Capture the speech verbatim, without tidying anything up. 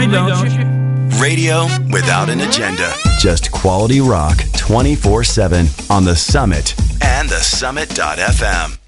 me, don't you? Radio without an agenda. Just quality rock twenty-four seven on The Summit and the summit dot f m.